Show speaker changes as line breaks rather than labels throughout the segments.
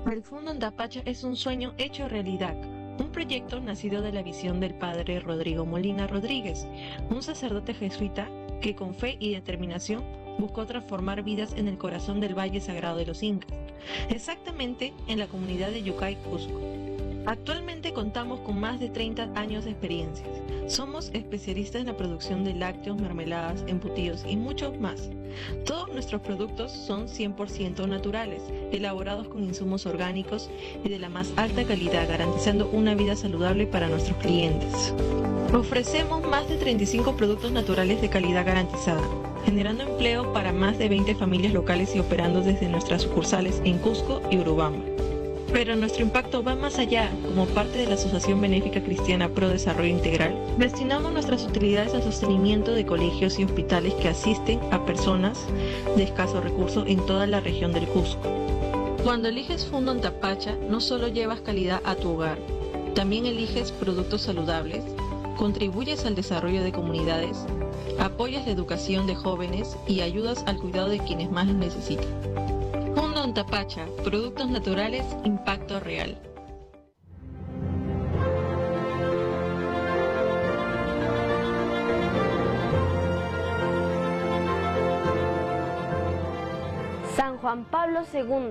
El Fundo Antapacha es un sueño hecho realidad, un proyecto nacido de la visión del padre Rodrigo Molina Rodríguez, un sacerdote jesuita que con fe y determinación buscó transformar vidas en el corazón del Valle Sagrado de los Incas, exactamente en la comunidad de Yucay, Cusco. Actualmente contamos con más de 30 años de experiencias. Somos especialistas en la producción de lácteos, mermeladas, embutidos y muchos más. Todos nuestros productos son 100% naturales, elaborados con insumos orgánicos y de la más alta calidad, garantizando una vida saludable para nuestros clientes. Ofrecemos más de 35 productos naturales de calidad garantizada, generando empleo para más de 20 familias locales y operando desde nuestras sucursales en Cusco y Urubamba. Pero nuestro impacto va más allá. Como parte de la Asociación Benéfica Cristiana Pro Desarrollo Integral, destinamos nuestras utilidades al sostenimiento de colegios y hospitales que asisten a personas de escasos recursos en toda la región del Cusco. Cuando eliges Fundo Antapacha, no solo llevas calidad a tu hogar, también eliges productos saludables, contribuyes al desarrollo de comunidades, apoyas la educación de jóvenes y ayudas al cuidado de quienes más lo necesitan. Fundo Antapacha, productos naturales, impacto real.
San Juan Pablo II.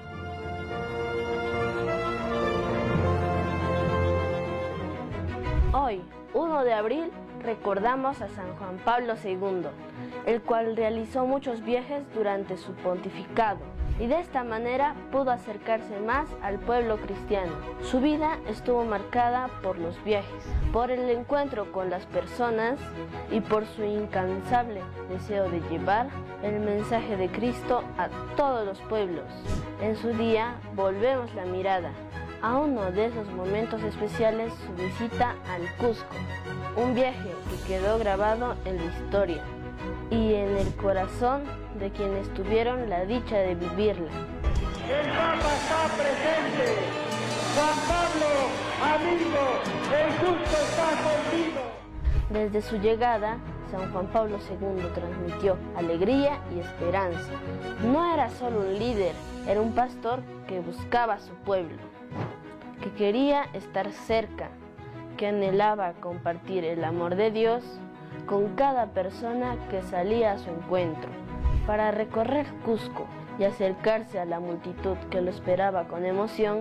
Hoy, 1 de abril, recordamos a San Juan Pablo II, el cual realizó muchos viajes durante su pontificado y de esta manera pudo acercarse más al pueblo cristiano. Su vida estuvo marcada por los viajes, por el encuentro con las personas y por su incansable deseo de llevar el mensaje de Cristo a todos los pueblos. En su día volvemos la mirada a uno de esos momentos especiales, su visita al Cusco, un viaje que quedó grabado en la historia y en el corazón de quienes tuvieron la dicha de vivirla.
El Papa está presente. Juan Pablo, amigo, el Cusco está contigo.
Desde su llegada, San Juan Pablo II transmitió alegría y esperanza. No era solo un líder, era un pastor que buscaba a su pueblo, que quería estar cerca, que anhelaba compartir el amor de Dios con cada persona que salía a su encuentro. Para recorrer Cusco y acercarse a la multitud que lo esperaba con emoción,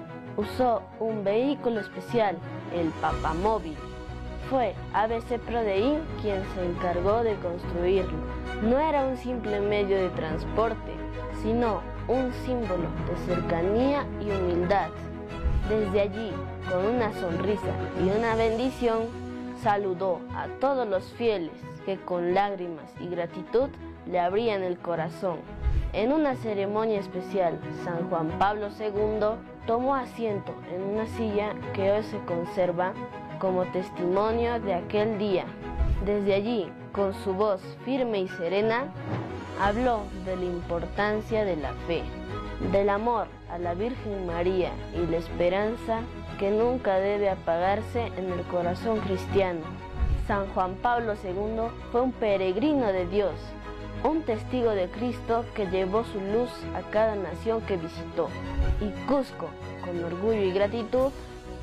usó un vehículo especial, el Papamóvil. Fue ABC Prodeín quien se encargó de construirlo. No era un simple medio de transporte, sino un símbolo de cercanía y humildad. Desde allí, con una sonrisa y una bendición, saludó a todos los fieles que con lágrimas y gratitud le abrían el corazón. En una ceremonia especial, San Juan Pablo II tomó asiento en una silla que hoy se conserva como testimonio de aquel día. Desde allí, con su voz firme y serena, habló de la importancia de la fe, del amor a la Virgen María y la esperanza que nunca debe apagarse en el corazón cristiano. San Juan Pablo II fue un peregrino de Dios, un testigo de Cristo que llevó su luz a cada nación que visitó. Y Cusco, con orgullo y gratitud,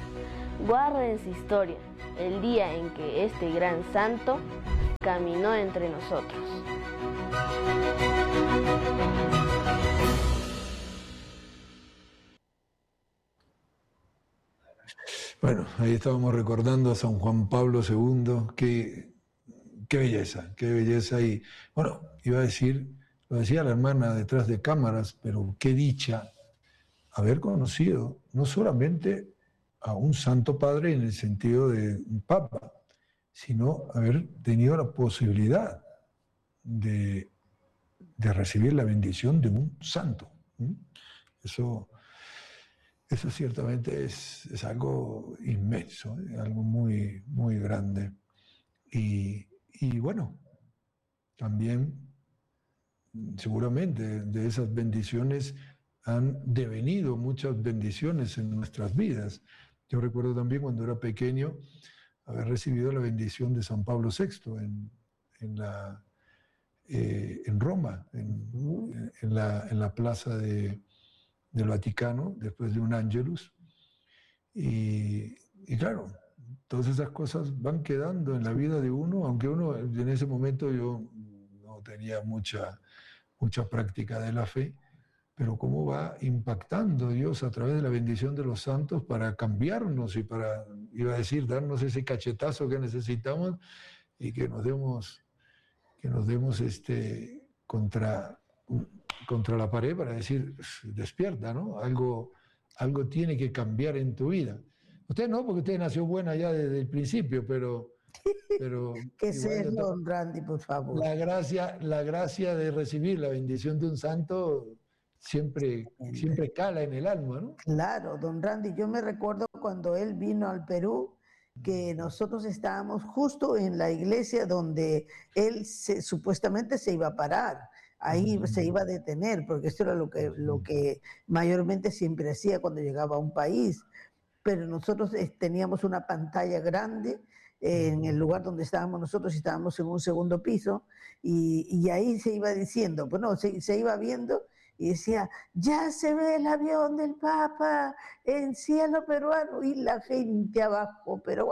guarda en su historia el día en que este gran santo caminó entre nosotros.
Bueno, ahí estábamos recordando a San Juan Pablo II, qué belleza. Y bueno, iba a decir, lo decía la hermana detrás de cámaras, pero qué dicha haber conocido no solamente a un santo padre en el sentido de un papa, sino haber tenido la posibilidad de recibir la bendición de un santo. Eso ciertamente es algo inmenso, algo muy, muy grande. Y bueno, también seguramente de esas bendiciones han devenido muchas bendiciones en nuestras vidas. Yo recuerdo también cuando era pequeño haber recibido la bendición de San Pablo VI en Roma, en la plaza de del Vaticano, después de un Ángelus. Y claro, todas esas cosas van quedando en la vida de uno, aunque uno en ese momento yo no tenía mucha práctica de la fe, pero cómo va impactando Dios a través de la bendición de los santos para cambiarnos y para, iba a decir, darnos ese cachetazo que necesitamos y que nos demos contra la pared para decir, despierta, ¿no? Algo tiene que cambiar en tu vida. Usted no, porque usted nació buena ya desde el principio, pero
¿Qué es eso, don Randy, por favor?
La gracia de recibir la bendición de un santo siempre cala en el alma, ¿no?
Claro, don Randy, yo me recuerdo cuando él vino al Perú, que nosotros estábamos justo en la iglesia donde él supuestamente se iba a parar. Ahí se iba a detener, porque esto era lo que mayormente siempre hacía cuando llegaba a un país. Pero nosotros teníamos una pantalla grande en el lugar donde estábamos nosotros, y estábamos en un segundo piso, y ahí se iba diciendo, pues no, se iba viendo, y decía, ya se ve el avión del Papa en cielo peruano, y la gente abajo, pero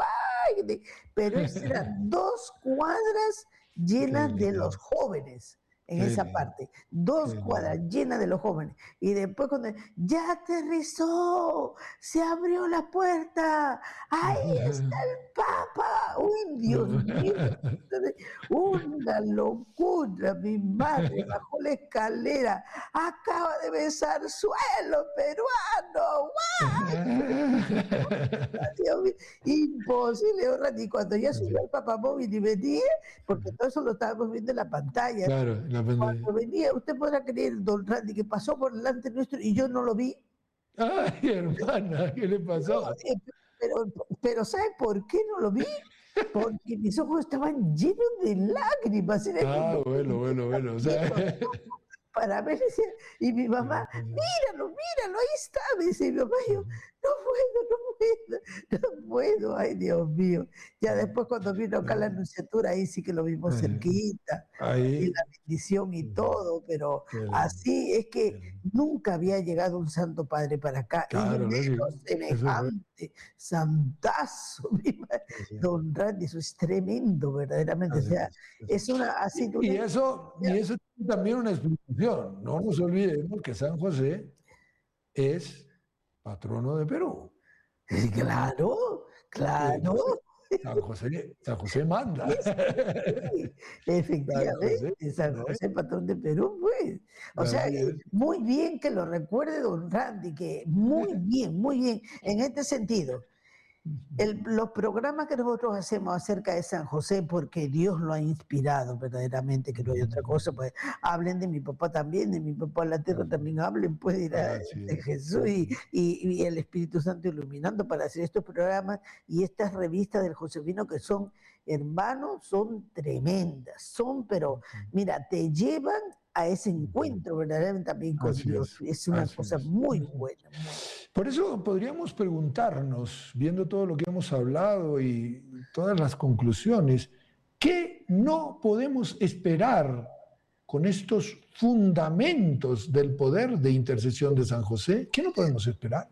eran 2 cuadras llenas de los jóvenes. En esa parte, 2 cuadras llenas de los jóvenes. Y después cuando ya aterrizó, se abrió la puerta, ahí está el Papa. ¡Uy, Dios mío! Una locura, mi madre bajó la escalera, acaba de besar suelo peruano. Dios mío, imposible, y cuando ya subió el Papa móvil y venía, porque todo eso lo estábamos viendo en la pantalla.
Claro,
cuando venía, usted podrá creer, don Randy, que pasó por delante nuestro y yo no lo vi.
Ay, hermana, ¿qué le pasó?
Pero ¿sabe por qué no lo vi? Porque mis ojos estaban llenos de lágrimas.
Bueno. O sea...
Para ver, y mi mamá, míralo, ahí está, me dice mi mamá, yo, no puedo, ay Dios mío. Ya después cuando vino acá la anunciatura, ahí sí que lo vimos cerquita, y la bendición y todo, pero así es que nunca había llegado un Santo Padre para acá,
claro,
y semejante, santazo, don Randy, eso es tremendo, verdaderamente, o sea, es una, así...
Y eso tiene también una explicación, no nos olvidemos que San José es patrono de Perú.
Claro.
San José manda.
Sí, efectivamente, San José, patrón de Perú, pues. O sea, muy bien que lo recuerde don Randy, que muy bien, en este sentido. Los programas que nosotros hacemos acerca de San José, porque Dios lo ha inspirado verdaderamente, que no hay otra cosa, pues hablen de mi papá también, de mi papá en la tierra también hablen, pues de Jesús y el Espíritu Santo iluminando para hacer estos programas y estas revistas del Josefino que son, hermanos, son tremendas, pero mira, te llevan a ese encuentro verdaderamente también con Dios. Es una cosa muy buena.
Por eso podríamos preguntarnos, viendo todo lo que hemos hablado y todas las conclusiones, ¿qué no podemos esperar con estos fundamentos del poder de intercesión de San José? ¿Qué no podemos esperar?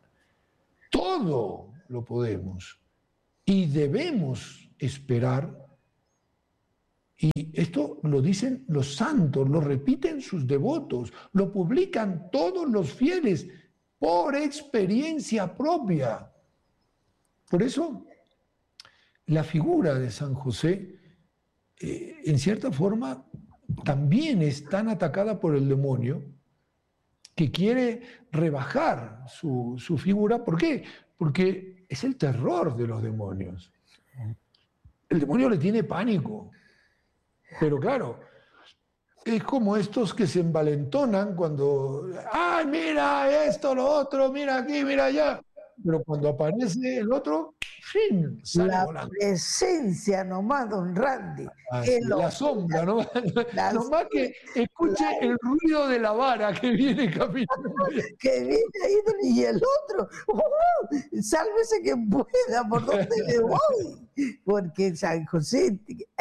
Todo lo podemos y debemos esperar. Y esto lo dicen los santos, lo repiten sus devotos, lo publican todos los fieles por experiencia propia. Por eso, la figura de San José, en cierta forma, también es tan atacada por el demonio que quiere rebajar su figura. ¿Por qué? Porque es el terror de los demonios. El demonio le tiene pánico. Pero claro, es como estos que se envalentonan cuando, ¡ay, mira esto, lo otro, mira aquí, mira allá! Pero cuando aparece el otro, ¡fin!
La presencia nomás, don Randy.
La sombra, ¿no? Nomás que escuche el ruido de la vara que viene caminando.
Que viene ahí, y el otro, sálvese que pueda, ¿por dónde le voy? Porque San José,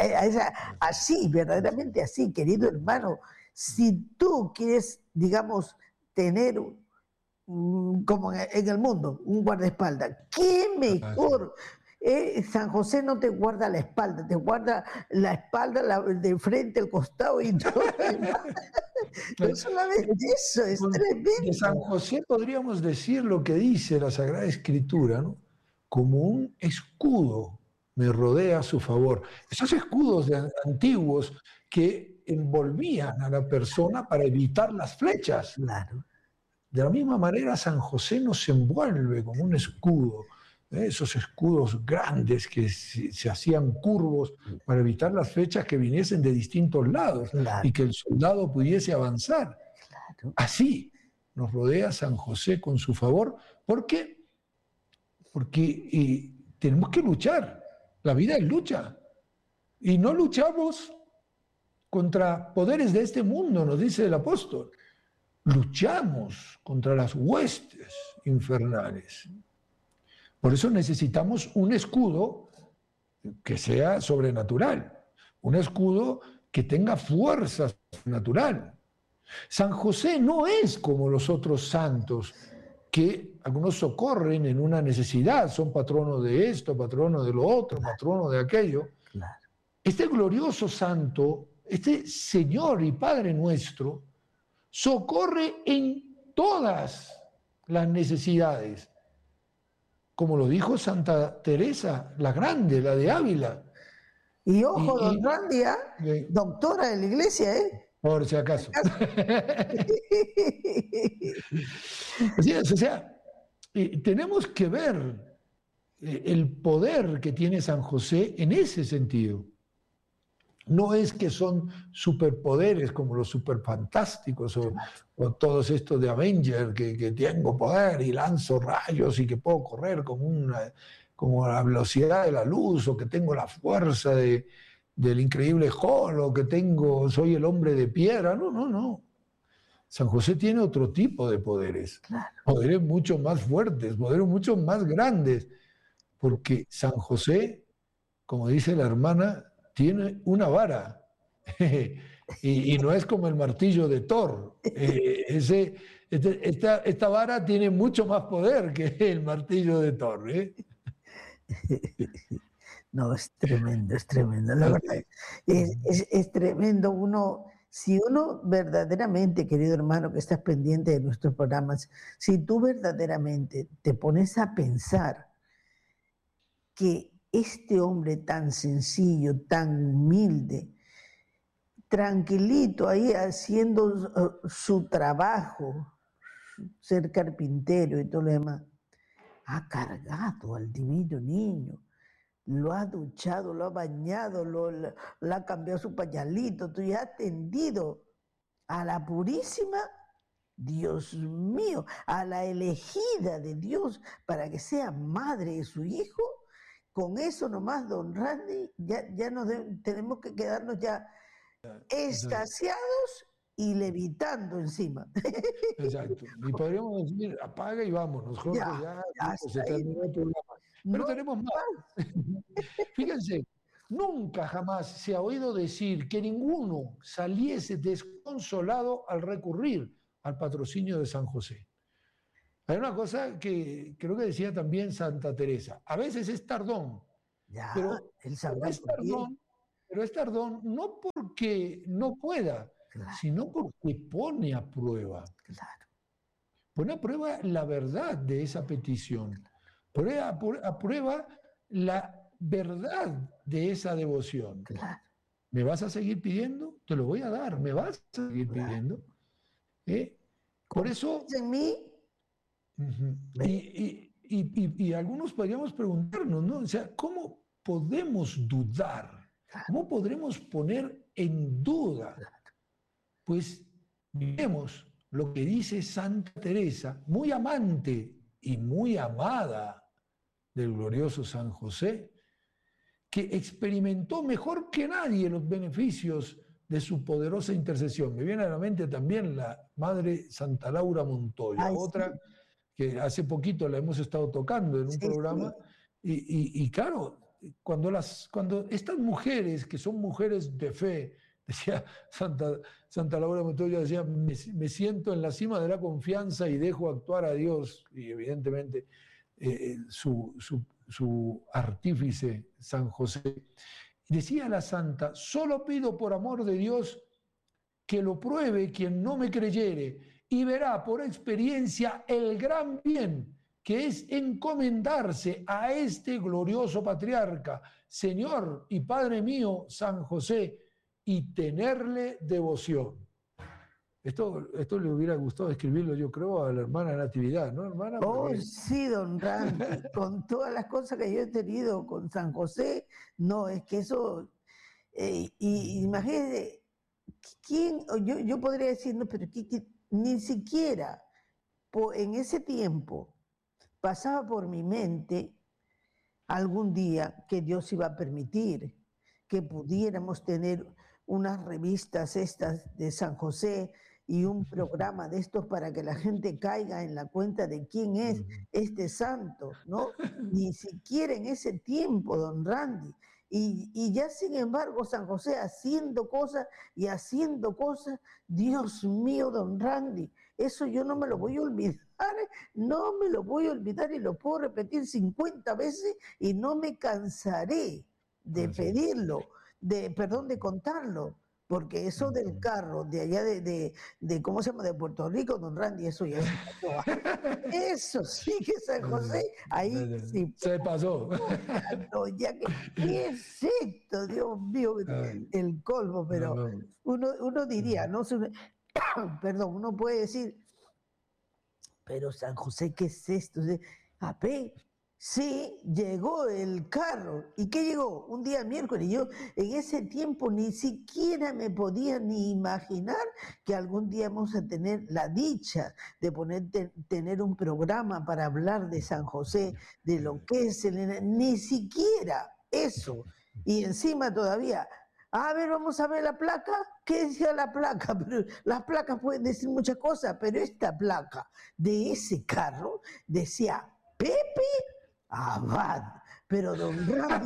así, verdaderamente así, querido hermano, si tú quieres, digamos, tener como en el mundo, un guardaespaldas. ¿Qué mejor? San José no te guarda la espalda, te guarda la espalda, de frente, el costado y todo. No solamente eso, es tremendo.
De San José podríamos decir lo que dice la Sagrada Escritura, ¿no? Como un escudo me rodea a su favor. Esos escudos antiguos que envolvían a la persona para evitar las flechas.
Claro.
De la misma manera, San José nos envuelve como un escudo. Esos escudos grandes que se hacían curvos para evitar las flechas que viniesen de distintos lados, claro, y que el soldado pudiese avanzar. Claro. Así nos rodea San José con su favor. ¿Por qué? Porque tenemos que luchar. La vida es lucha. Y no luchamos contra poderes de este mundo, nos dice el apóstol. Luchamos contra las huestes infernales. Por eso necesitamos un escudo que sea sobrenatural, un escudo que tenga fuerza natural. San José no es como los otros santos, que algunos socorren en una necesidad, son patrono de esto, patrono de lo otro, patrono de aquello. Este glorioso santo, este Señor y Padre nuestro, socorre en todas las necesidades. Como lo dijo Santa Teresa, la grande, la de Ávila.
Y ojo, don Randy, doctora de la iglesia, ¿eh?
Por si acaso. Así es, o sea, tenemos que ver el poder que tiene San José en ese sentido. No es que son superpoderes como los superfantásticos o todos estos de Avenger, que tengo poder y lanzo rayos y que puedo correr como la velocidad de la luz, o que tengo la fuerza del increíble Hulk, o que soy el hombre de piedra. No. San José tiene otro tipo de poderes, poderes mucho más fuertes, poderes mucho más grandes, porque San José, como dice la hermana, tiene una vara y no es como el martillo de Thor. Esta vara tiene mucho más poder que el martillo de Thor.
No, es tremendo, es tremendo. La verdad, es tremendo. Si uno verdaderamente, querido hermano, que estás pendiente de nuestros programas, si tú verdaderamente te pones a pensar que este hombre tan sencillo, tan humilde, tranquilito ahí haciendo su trabajo, ser carpintero y todo lo demás, ha cargado al divino niño, lo ha duchado, lo ha bañado, le ha cambiado su pañalito, y ha atendido a la purísima, Dios mío, a la elegida de Dios para que sea madre de su hijo. Con eso nomás, don Randy, ya tenemos que quedarnos ya extasiados y levitando encima.
Exacto. Y podríamos decir, apaga y vámonos, Jorge, ya se terminó el programa. Pero no, tenemos más. Fíjense, nunca jamás se ha oído decir que ninguno saliese desconsolado al recurrir al patrocinio de San José. Hay una cosa que creo que decía también Santa Teresa. A veces es tardón, pero es tardón no porque no pueda, sino porque pone a prueba. Pone a prueba la verdad de esa petición. Pone a prueba la verdad de esa devoción. ¿Me vas a seguir pidiendo? Te lo voy a dar. ¿Me vas a seguir pidiendo? Por eso...
en mí.
Y algunos podríamos preguntarnos, ¿no? O sea, ¿cómo podemos dudar? ¿Cómo podremos poner en duda? Pues vemos lo que dice Santa Teresa, muy amante y muy amada del glorioso San José, que experimentó mejor que nadie los beneficios de su poderosa intercesión. Me viene a la mente también la Madre Santa Laura Montoya, otra que hace poquito la hemos estado tocando en un programa, y claro, cuando estas mujeres, que son mujeres de fe, de decía Santa Laura Montoya, decía, me siento en la cima de la confianza y dejo actuar a Dios. Y evidentemente su artífice, San José. Decía la santa, solo pido por amor de Dios que lo pruebe quien no me creyere y verá por experiencia el gran bien que es encomendarse a este glorioso patriarca, Señor y Padre mío, San José, y tenerle devoción. Esto le hubiera gustado escribirlo, yo creo, a la hermana Natividad, ¿no, hermana?
Oh, sí, don Randy, con todas las cosas que yo he tenido con San José, no, es que eso, imagínese, ¿quién? Yo podría decir, no, pero ni siquiera en ese tiempo pasaba por mi mente algún día que Dios iba a permitir que pudiéramos tener unas revistas estas de San José y un programa de estos para que la gente caiga en la cuenta de quién es este santo, ¿no? Ni siquiera en ese tiempo, don Randy. Y ya sin embargo San José haciendo cosas y haciendo cosas, Dios mío, don Randy, eso yo no me lo voy a olvidar, no me lo voy a olvidar y lo puedo repetir 50 veces y no me cansaré de pedirlo, de contarlo. Porque eso del carro, de allá de ¿cómo se llama? De Puerto Rico, don Randy, eso ya se pasó. Eso sí que San José, ahí sí.
Se pasó.
No, ya que, ¿qué es esto? Dios mío, el colmo, pero uno diría, no sé, perdón, uno puede decir, pero San José, ¿qué es esto? Sí, llegó el carro. ¿Y qué llegó? Un día miércoles. Yo en ese tiempo ni siquiera me podía ni imaginar que algún día vamos a tener la dicha de tener un programa para hablar de San José, de lo que es ni siquiera eso. Y encima todavía, a ver, vamos a ver la placa. ¿Qué decía la placa? Pero las placas pueden decir muchas cosas, pero esta placa de ese carro decía Pepe Abad, pero don Randy,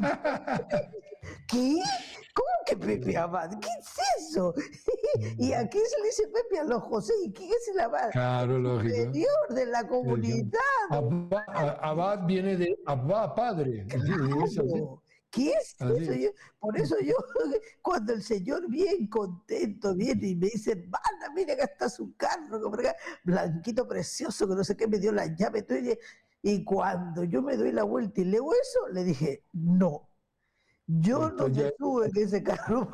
¿qué? ¿Cómo que Pepe Abad? ¿Qué es eso? ¿Y a quién se le dice Pepe? A los José. ¿Y quién es el Abad?
Claro, lógico.
El señor de la comunidad.
Abad viene de Abba, padre.
Claro. ¿Qué es eso? Por eso yo, cuando el Señor bien contento viene y me dice, hermana, mira, acá está su carro, blanquito precioso, que no sé qué, me dio la llave. Y cuando yo me doy la vuelta y leo eso, le dije, no, yo no me subo en ese carro.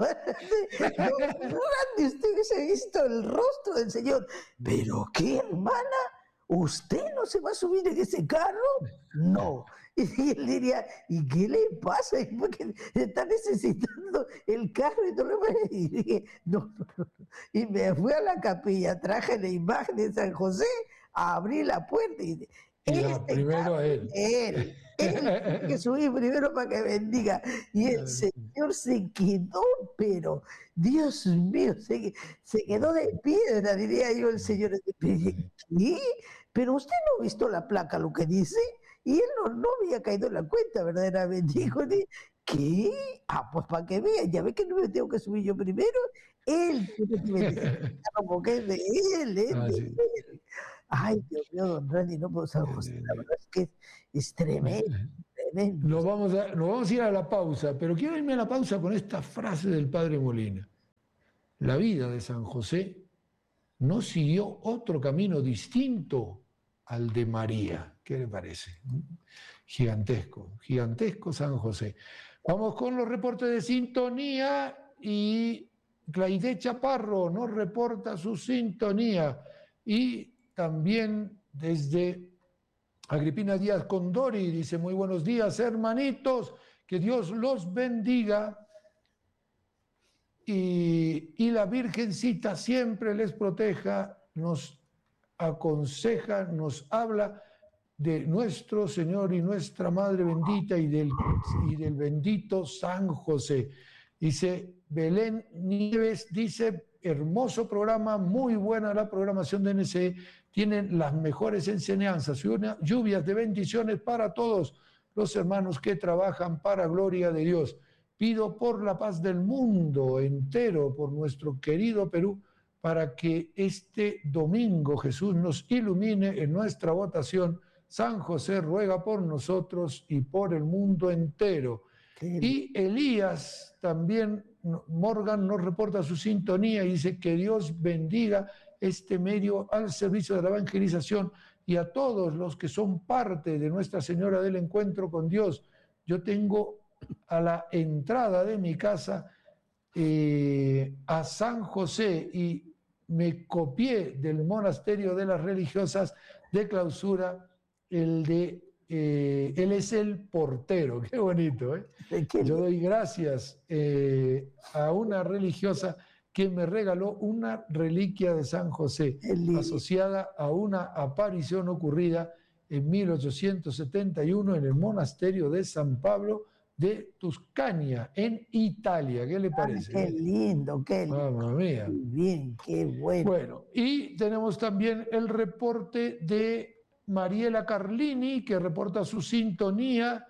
Randy, usted hubiese visto el rostro del Señor. ¿Pero qué, hermana? ¿Usted no se va a subir en ese carro? No. Y él diría, ¿y qué le pasa? Porque está necesitando el carro y todo lo demás. Y dije, no. Y me fui a la capilla, traje la imagen de San José, abrí la puerta y
primero
él tiene que subir primero para que bendiga. Y el Señor se quedó, pero Dios mío, se quedó de piedra, diría yo el Señor. ¿Qué? Pero usted no ha visto la placa, lo que dice, y él no había caído en la cuenta, verdaderamente. Dijo, ¿qué? Pues para que vean, ya ve que no me tengo que subir yo primero. Él tiene que meter, porque es de él, de él. Ay, Dios mío, don Randy, no puedo saber. La verdad es que es tremendo, tremendo.
Nos vamos a ir a la pausa, pero quiero irme a la pausa con esta frase del padre Molina. La vida de San José no siguió otro camino distinto al de María. ¿Qué le parece? Gigantesco, gigantesco San José. Vamos con los reportes de sintonía y Claide Chaparro nos reporta su sintonía. Y también desde Agripina Díaz Condori dice, muy buenos días, hermanitos, que Dios los bendiga. Y la Virgencita siempre les proteja, nos aconseja, nos habla de nuestro Señor y nuestra Madre bendita y del bendito San José. Dice Belén Nieves, dice, hermoso programa, muy buena la programación de NCE, tienen las mejores enseñanzas y lluvias de bendiciones para todos los hermanos que trabajan para gloria de Dios. pido por la paz del mundo entero, por nuestro querido Perú, para que este domingo Jesús nos ilumine en nuestra votación. San José ruega por nosotros y por el mundo entero. Y Elías también, Morgan nos reporta su sintonía y dice que Dios bendiga este medio al servicio de la evangelización y a todos los que son parte de Nuestra Señora del Encuentro con Dios. Yo tengo a la entrada de mi casa a San José y me copié del monasterio de las religiosas de clausura él es el portero. Qué bonito, ¿eh? Yo doy gracias a una religiosa que me regaló una reliquia de San José asociada a una aparición ocurrida en 1871 en el monasterio de San Pablo de Tuscania, en Italia. ¿Qué le parece?
Qué lindo, qué lindo.
Mamma mía.
Qué bien, qué bueno.
Bueno, y tenemos también el reporte de Mariela Carlini, que reporta su sintonía.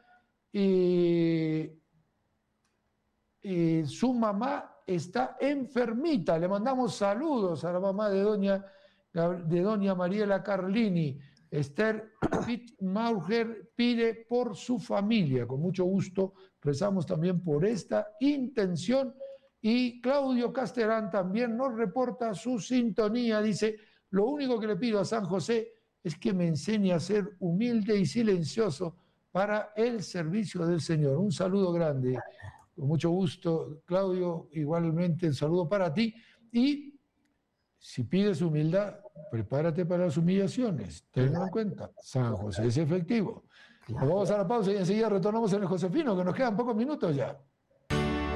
Su mamá está enfermita. Le mandamos saludos a la mamá de doña Mariela Carlini. Esther Pittmauger pide por su familia. Con mucho gusto rezamos también por esta intención. Y Claudio Casterán también nos reporta su sintonía. Dice, lo único que le pido a San José es que me enseñe a ser humilde y silencioso para el servicio del Señor. Un saludo grande. Con mucho gusto, Claudio. Igualmente, un saludo para ti. Y si pides humildad, prepárate para las humillaciones. Tenlo en cuenta. San José es efectivo. Nos vamos a la pausa y enseguida retornamos en el Josefino, que nos quedan pocos minutos ya.